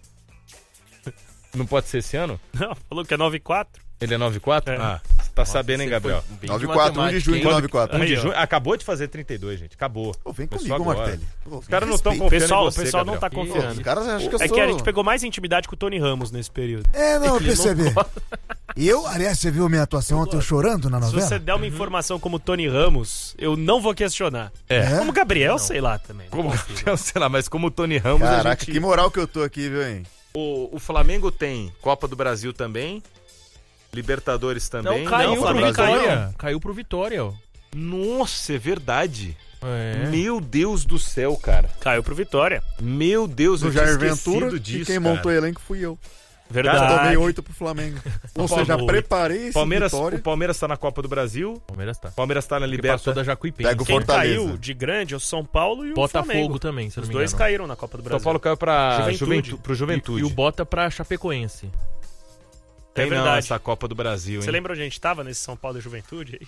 Não pode ser esse ano? Não, falou que é nove e quatro. Ele é nove e quatro? É. Ah, você tá Nossa, sabendo, hein, você Gabriel? foi bem nove e de quatro, um de matemática, junho de hein? nove e quatro. um Aí, de ó. junho. Acabou de fazer trinta e dois, gente. Acabou. Pô, vem Começou comigo, agora. Martelli. Pô, Os caras não estão respeita. O confiando pessoal, em o você, pessoal não Gabriel. tá Pô, confiando. os caras acham que eu É sou... que a gente pegou mais intimidade com o Tony Ramos nesse período. É, não, eu Ele não percebi. gosta. E eu, aliás, você viu a minha atuação ontem eu chorando na Se novela? você der uma informação como Tony Ramos, eu não vou questionar. É. Como Gabriel, sei lá também. Como, sei lá, mas como o Tony Ramos, Caraca, a gente... que moral que eu tô aqui, viu, hein? O, o Flamengo tem Copa do Brasil também, Libertadores também. Não, caiu Não, pro Flamengo Vitória. caiu. Caiu pro Vitória, ó. Nossa, é verdade. É. Meu Deus do céu, cara. Caiu pro Vitória. Meu Deus, Do eu tinha Jair esquecido Ventura, disso, e quem cara. montou o elenco fui eu. Verdade. Já tomei oito pro Flamengo. Ou seja, Palmeiras. preparei esse Palmeiras, Vitória. o Palmeiras tá na Copa do Brasil, Palmeiras tá. Palmeiras tá na Ele Libertadores. passou da Jacuipense. Pega o Quem Fortaleza. caiu de grande é o São Paulo e o Botafogo Flamengo. também, se eu Os não me dois engano. caíram na Copa do Brasil. São Paulo caiu pra Juventude. Juventude. Pro Juventude. E, e o Bota pra Chapecoense. Tem É não verdade. essa Copa do Brasil, Você hein? lembra onde a gente tava nesse São Paulo e Juventude?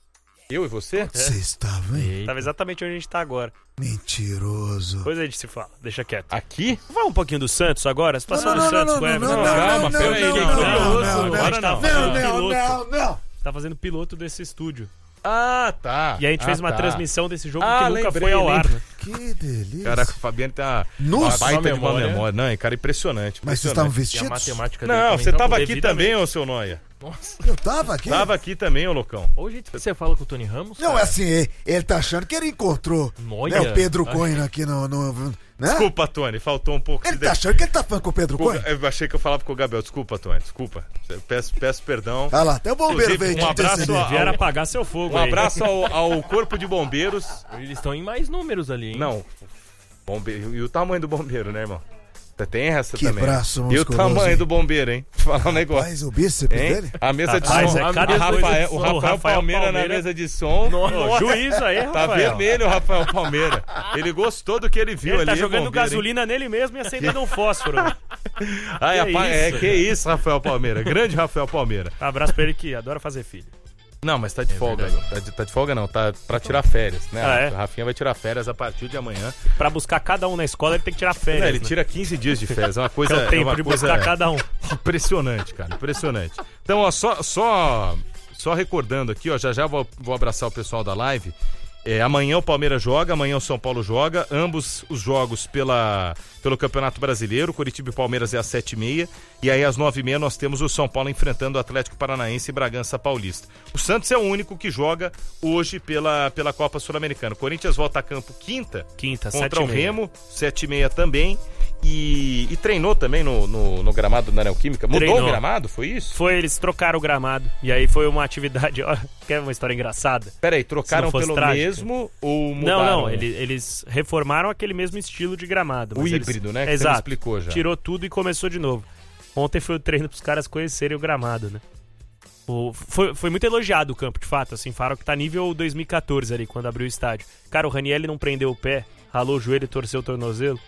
Eu e você? Você estava, hein? Tava exatamente onde a gente tá agora. Mentiroso. Depois a gente se fala, deixa quieto. Aqui? Vamos um pouquinho do Santos agora? A situação Não, do não, Santos não, com o não, Everton. não, calma, não, peraí, não, fiquei não, curioso. não, não, Agora tá não, fazendo não, piloto. não, não. Tá fazendo piloto desse estúdio. Ah, tá. E a gente ah, fez uma tá. transmissão desse jogo Ah, que nunca lembrei, foi ao ar, lembrei. né? Que delícia. Caraca, o Fabiano tá Nossa, uma baita uma de uma memória. memória. Não, é, cara, impressionante. Mas vocês impressionante. estavam E a vestidos? matemática dele Não, também você tá tava boa. aqui devidamente. também, ô seu Noia. Nossa. Eu tava aqui? Tava aqui também, ô loucão. Olha o jeito que você fala com o Tony Ramos. Não, é cara. assim, ele, ele tá achando que ele encontrou Noia. né, o Pedro Ai. Coelho aqui no... no né? Desculpa, Tony, faltou um pouco Ele de... tá achando que ele tá falando com o Pedro Com- Coelho? Eu achei que eu falava com o Gabriel. Desculpa, Tony, desculpa. Eu Peço, peço perdão. Ah lá, até o bombeiro Inclusive, veio um te abraço interceder. ao- Vieram apagar seu fogo Um aí. abraço ao, ao Corpo de Bombeiros. Eles estão em mais números ali, hein? Não, bombeiro. E o tamanho do bombeiro, né, irmão? Tem essa Que também. braço E o musculoso, tamanho hein? do bombeiro, hein? Vou falar um negócio. Mas o bíceps Hein? dele? A mesa de Rapaz, som. é cada a coisa Rafael, de o som. Rafael, Rafael Palmeira, Palmeira. na mesa de som. Ô, juízo aí, Tá Rafael. vermelho o Rafael Palmeira. Ele gostou do que ele viu Ele ali. tá jogando bombeiro, hein? gasolina nele mesmo e acendendo um fósforo. Ai, Que rapaz, é isso? que isso, Rafael Palmeira. Grande Rafael Palmeira. Abraço pra ele que adora fazer filho. Não, mas tá de folga. Tá de, tá de folga não, tá pra tirar férias, né? Ah, é? A Rafinha vai tirar férias a partir de amanhã. Pra buscar cada um na escola, ele tem que tirar férias. Não, ele né? tira quinze dias de férias. É uma coisa. É o tempo é uma de coisa buscar cada um. Impressionante, cara. Impressionante. Então, ó, só, só, só recordando aqui, ó, já já vou, vou abraçar o pessoal da live. É, amanhã o Palmeiras joga, amanhã o São Paulo joga, ambos os jogos pela, pelo Campeonato Brasileiro, Curitiba e Palmeiras é às sete e meia, e aí às nove e meia nós temos o São Paulo enfrentando o Atlético Paranaense e Bragança Paulista. O Santos é o único que joga hoje pela, pela Copa Sul-Americana. O Corinthians volta a campo quinta, Quinta, contra sete e o meia. Remo, sete e meia também, e, e treinou também no, no, no gramado da Neoquímica. Mudou Treinou. o gramado, foi isso? Foi, eles trocaram o gramado. E aí foi uma atividade. Ó, quer uma história engraçada? Peraí, Se trocaram não fosse pelo trágica. mesmo ou Não, mudaram? não, ele- eles reformaram aquele mesmo estilo de gramado. O mas eles- híbrido, né, que você me Exato. explicou já. Tirou tudo e começou de novo. Ontem foi o treino pros caras conhecerem o gramado, né? O- foi, foi muito elogiado o campo, de fato, assim, falaram que tá nível dois mil e quatorze ali, quando abriu o estádio. Cara, o Ranieri não prendeu o pé, ralou o joelho e torceu o tornozelo.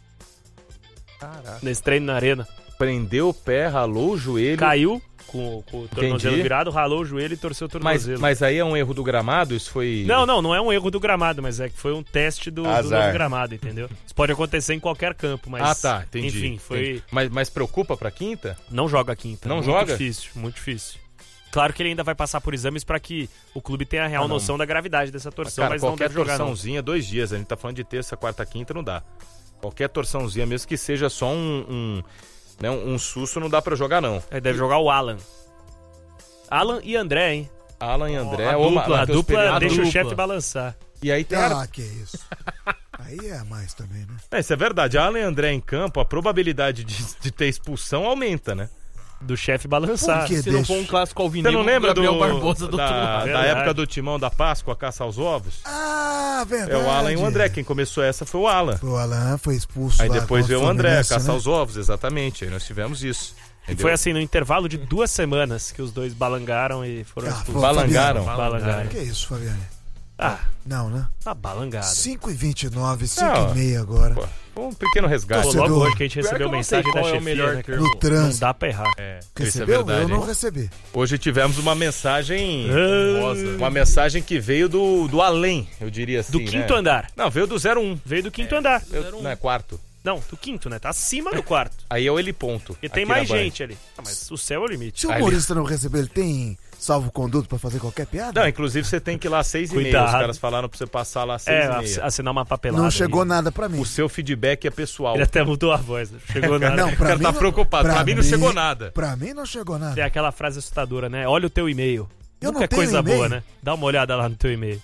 Caraca. Nesse treino na arena. Prendeu o pé, ralou o joelho. Caiu com, com o tornozelo Entendi. virado, ralou o joelho e torceu o Mas, tornozelo. mas aí é um erro do gramado? Isso foi. Não, não, não é um erro do gramado, mas é que foi um teste do, do Azar. novo gramado, entendeu? Isso pode acontecer em qualquer campo, mas... Ah, tá, entendi. Enfim, foi... entendi. Mas, mas preocupa pra quinta? Não joga a quinta. Não muito joga? difícil, muito difícil. Claro que ele ainda vai passar por exames pra que o clube tenha a real Ah, não. noção da gravidade dessa torção, Cara, mas não qualquer deve jogar não. torçãozinha, dois dias. A gente tá falando de terça, quarta, quinta, não dá. Qualquer torçãozinha, mesmo que seja só um, um, né, um susto, não dá pra jogar, não. Aí deve jogar o Alan. Alan e André, hein? Alan e André. a ô, dupla, Ma- a Matheus dupla Pereira, deixa o dupla. chefe balançar. E aí tem... Ah, que isso. Aí é a mais também, né? É, isso é verdade. Alan e André em campo, a probabilidade de, de ter expulsão aumenta, né? Do chefe balançar. Por que Se não deixa? for um clássico Você alvinegro, não lembra do, Gabriel Barbosa do da, outro lado. da Verdade. época do Timão da Páscoa, caça aos ovos? Ah, verdade. É o Alan e o André. Quem começou essa foi o Alan. O Alan foi expulso Aí lá depois contra veio o André, Fluminense, caça né? aos ovos, exatamente. Aí nós tivemos isso. E entendeu? foi assim, no intervalo de duas semanas que os dois balangaram e foram Ah, expulsos. Balangaram? Balangaram. Que isso, Fabiane? Ah, não, né? Tá balangado. cinco e vinte e nove, cinco Não, e meia agora. Pô, um pequeno resgate. Pô, logo hoje que a gente Pior recebeu que eu não mensagem sei da qual é o chefia, melhor né, termo. cara? No trânsito. Não dá pra errar. É, isso Recebeu? é verdade. Eu não hein? recebi. Hoje tivemos uma mensagem Ah. rosa, uma mensagem que veio do, do além, eu diria assim. Do quinto né? andar. Não, veio do zero um. Veio do quinto andar. Eu, não é quarto. Não, do quinto, né? Tá acima do quarto. Aí é o heliponto. Porque tem aqui mais na Band. gente ali. Ah, mas o céu é o limite. Se o humorista não receber, ele tem salvo-conduto pra fazer qualquer piada? Não, inclusive você tem que ir lá às seis e meia. Cuidado. Os caras falaram pra você passar lá às seis É, e meia. assinar uma papelada. Não chegou aí. nada pra mim. O seu feedback é pessoal. Ele até mudou a voz. Não chegou nada. Não, o pra cara mim tá não- preocupado. Pra, pra mim não mim- chegou nada. Pra mim não chegou nada. Tem aquela frase assustadora, né? Olha o teu e-mail. Eu Nunca não é tenho coisa e-mail. boa, né? Dá uma olhada lá no teu e-mail.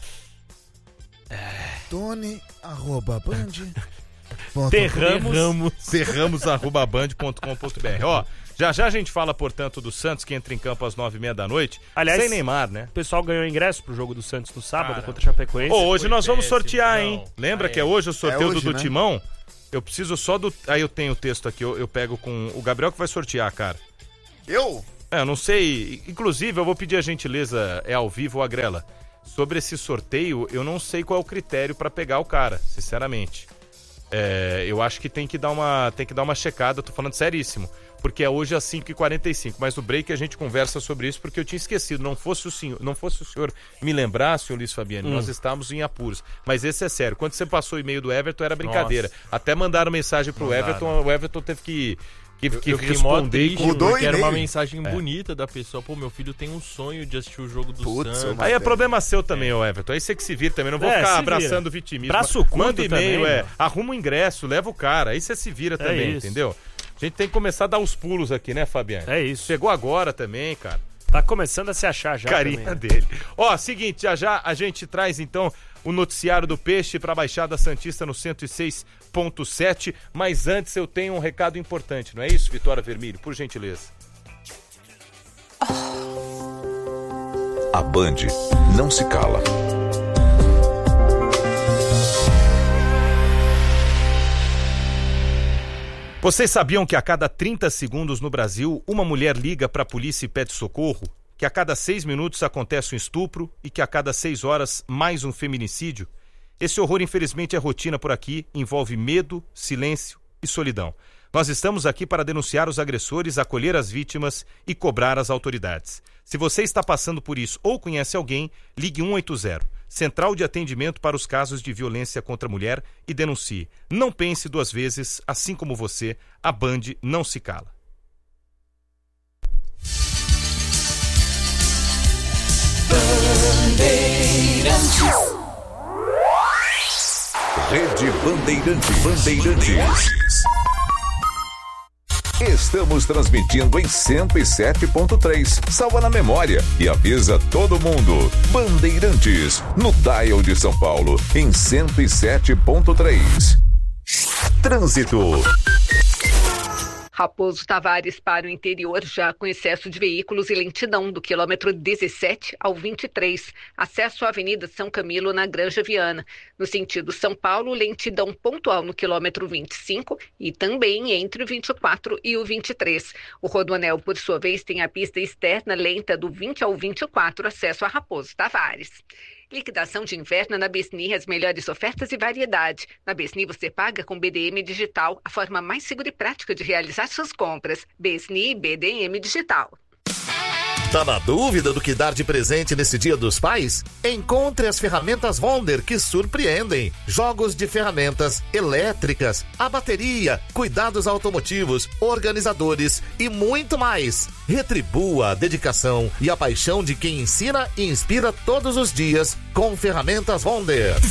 Tony, arroba, band. ponto Terramos. Terramos, terramos arroba band ponto com ponto b r. Ó, já já a gente fala, portanto, do Santos, que entra em campo às nove e meia da noite. Aliás, sem Neymar, né? O pessoal ganhou ingresso pro jogo do Santos no sábado Cara. contra o Chapecoense. Ô, hoje foi nós vamos péssimo, sortear, não. hein? Lembra Ah, que é é. hoje o sorteio É hoje, do, do né? Timão? Eu preciso só do... Aí eu tenho o texto aqui, eu, eu pego com o Gabriel que vai sortear, cara. Eu? É, eu não sei. Inclusive, eu vou pedir a gentileza, é ao vivo ou a Grela. Sobre esse sorteio, eu não sei qual é o critério pra pegar o cara, sinceramente. É, eu acho que tem que dar uma, tem que dar uma checada, eu tô falando seríssimo. Porque é hoje às cinco e quarenta e cinco, mas no break a gente conversa sobre isso, porque eu tinha esquecido. Não fosse o senhor, não fosse o senhor me lembrar, senhor Luiz Fabiano, Hum. nós estávamos em apuros. Mas esse é sério. Quando você passou o e-mail do Everton, era brincadeira. Até mandaram mensagem pro Mandaram. Everton, o Everton teve que, que, que Eu fiquei mó responder. triste, Mudou porque o era uma e-mail. mensagem É. bonita da pessoa. Pô, meu filho tem um sonho de assistir o jogo do Putz, Santos. eu- Aí é problema seu também, ô Everton. Aí você que se vira também. Não vou É, ficar se abraçando vira. o vitimismo. Braço curto Manda e-mail, também, é. meu. Arruma um ingresso, leva o cara. Aí você se vira também, isso. entendeu? A gente tem que começar a dar os pulos aqui, né, Fabiano? É isso. Chegou agora também, cara. Tá começando a se achar já Carinha também, né? dele. Ó, seguinte, já já a gente traz então o noticiário do Peixe pra Baixada Santista no cento e seis ponto sete. Mas antes eu tenho um recado importante, não é isso, Vitória Vermelho? Por gentileza. A Band não se cala. Vocês sabiam que a cada trinta segundos no Brasil, uma mulher liga para a polícia e pede socorro? Que a cada seis minutos acontece um estupro e que a cada seis horas mais um feminicídio? Esse horror, infelizmente, é rotina por aqui, envolve medo, silêncio e solidão. Nós estamos aqui para denunciar os agressores, acolher as vítimas e cobrar as autoridades. Se você está passando por isso ou conhece alguém, ligue um oito zero. Central de Atendimento para os Casos de Violência contra a Mulher e denuncie. Não pense duas vezes, assim como você, a Band não se cala. Rede Bandeirantes. Bandeirantes. Estamos transmitindo em cento e sete ponto três. Salva na memória e avisa todo mundo. Bandeirantes, no dial de São Paulo, em cento e sete ponto três. Trânsito. Raposo Tavares para o interior, já com excesso de veículos e lentidão do quilômetro dezessete ao vinte e três. Acesso à Avenida São Camilo na Granja Viana. No sentido São Paulo, lentidão pontual no quilômetro vinte e cinco e também entre o vinte e quatro e o vinte e três. O Rodoanel, por sua vez, tem a pista externa lenta do vinte ao vinte e quatro, acesso a Raposo Tavares. Liquidação de inverno na Besni, as melhores ofertas e variedade. Na Besni você paga com B D M Digital, a forma mais segura e prática de realizar suas compras. Besni B D M Digital. Tá na dúvida do que dar de presente nesse Dia dos Pais? Encontre as ferramentas Wonder que surpreendem. Jogos de ferramentas elétricas, a bateria, cuidados automotivos, organizadores e muito mais. Retribua a dedicação e a paixão de quem ensina e inspira todos os dias com ferramentas Wonder.